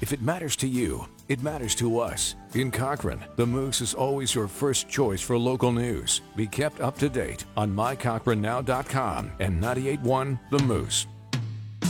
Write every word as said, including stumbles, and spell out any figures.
If it matters to you, it matters to us. In Cochrane, the Moose is always your first choice for local news. Be kept up to date on my cochrane now dot com and ninety-eight point one The Moose.